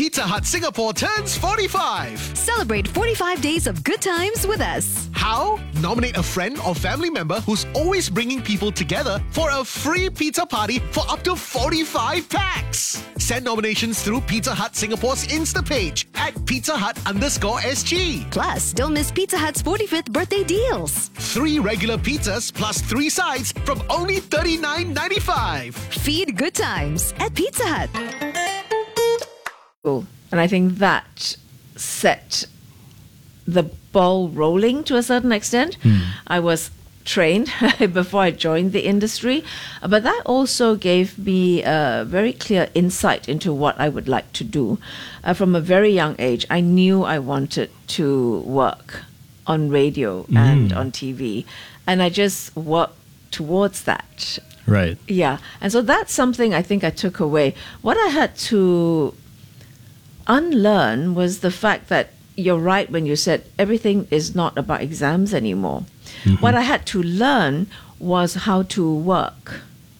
Pizza Hut Singapore turns 45. Celebrate 45 days of good times with us. How? Nominate a friend or family member who's always bringing people together for a free pizza party for up to 45 packs. Send nominations through Pizza Hut Singapore's Insta page at pizza_hut_SG. Plus, don't miss Pizza Hut's 45th birthday deals. 3 regular pizzas plus 3 sides from only $39.95. Feed good times at Pizza Hut. And I think that set the ball rolling to a certain extent. I was trained before I joined the industry, but that also gave me a very clear insight into what I would like to do. From a very young age, I knew I wanted to work on radio and on TV, and I just worked towards that. Right. Yeah, and so that's something I think I took away. What I had to unlearn was the fact that you're right when you said everything is not about exams anymore. What I had to learn was how to work.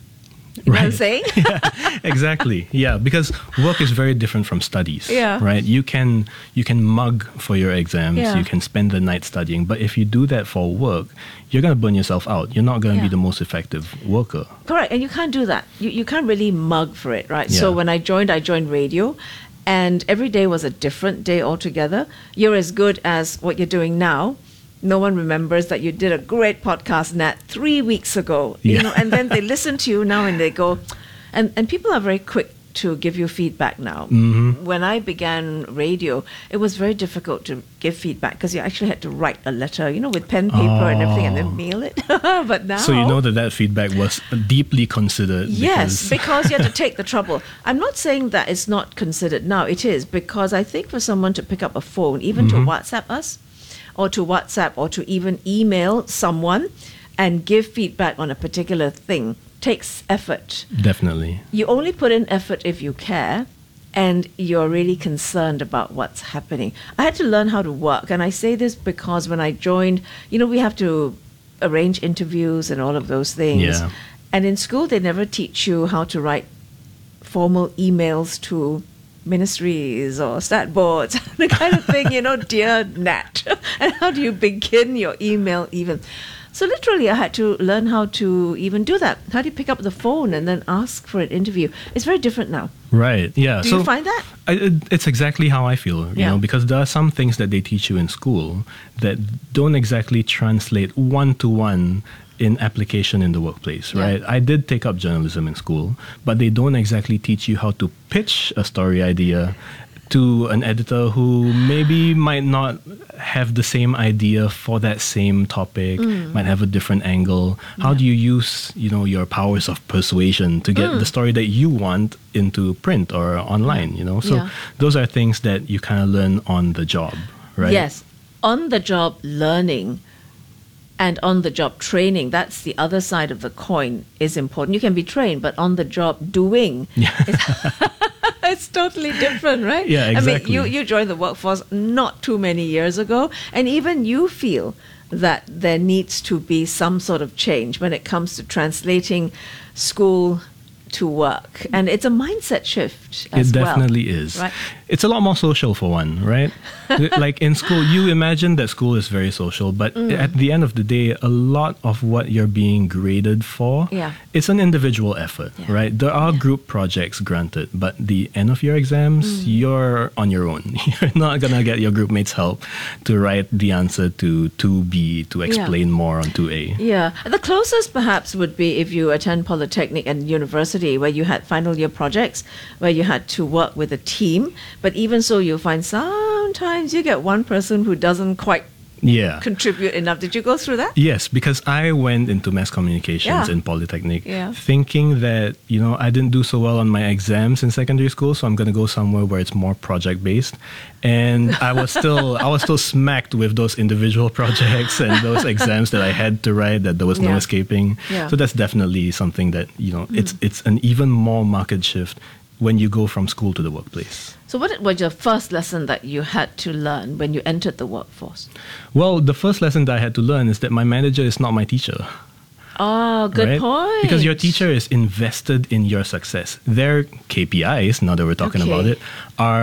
You know what I'm saying? Yeah, exactly. Yeah, because work is very different from studies. Yeah. Right. You can mug for your exams. Yeah. You can spend the night studying. But if you do that for work, you're going to burn yourself out. You're not going to be the most effective worker. Correct, and you can't do that. You can't really mug for it, right? Yeah. So when I joined radio, and every day was a different day altogether. You're as good as what you're doing now. No one remembers that you did a great podcast, Nat, 3 weeks ago. Yeah. You know, and then they listen to you now and they go, and people are very quick to give you feedback now. When I began radio, it was very difficult to give feedback because you actually had to write a letter, with pen, paper and everything, and then mail it. But now... So you know that feedback was deeply considered. Yes, because you had to take the trouble. I'm not saying that it's not considered now. It is, because I think for someone to pick up a phone, even to WhatsApp us, or to WhatsApp, or to even email someone and give feedback on a particular thing takes effort. Definitely. You only put in effort if you care and you're really concerned about what's happening. I had to learn how to work, and I say this because when I joined, we have to arrange interviews and all of those things. Yeah. And in school, they never teach you how to write formal emails to ministries or stat boards, the kind of thing, dear Nat. And how do you begin your email even? So literally, I had to learn how to even do that. How do you pick up the phone and then ask for an interview? It's very different now. Right. Yeah. Do you find that? It's exactly how I feel, you know, because there are some things that they teach you in school that don't exactly translate one-to-one in application in the workplace, right? I did take up journalism in school, but they don't exactly teach you how to pitch a story idea to an editor who maybe might not have the same idea for that same topic, might have a different angle. How do you use, your powers of persuasion to get the story that you want into print or online, So those are things that you kind of learn on the job, right? Yes, on the job learning and on the job training, that's the other side of the coin, is important. You can be trained, but on the job doing it's totally different, right? Yeah, exactly. I mean, you joined the workforce not too many years ago, and even you feel that there needs to be some sort of change when it comes to translating school to work. And it's a mindset shift as well. It definitely is. Right? It's a lot more social for one, right? Like in school, you imagine that school is very social, but at the end of the day, a lot of what you're being graded for, it's an individual effort, right? There are group projects granted, but the end of your exams, you're on your own. You're not going to get your group mates' help to write the answer to 2B, to explain more on 2A. Yeah. The closest perhaps would be if you attend Polytechnic and university, where you had final year projects, where you had to work with a team. But even so, you'll find sometimes you get one person who doesn't quite contribute enough. Did you go through that? Yes, because I went into mass communications in Polytechnic thinking that, I didn't do so well on my exams in secondary school, so I'm going to go somewhere where it's more project-based. And I was still smacked with those individual projects and those exams that I had to write that there was no escaping. Yeah. So that's definitely something that, it's an even more market shift when you go from school to the workplace. So what was your first lesson that you had to learn when you entered the workforce? Well, the first lesson that I had to learn is that my manager is not my teacher. Oh, good point. Because your teacher is invested in your success. Their KPIs, now that we're talking about it, are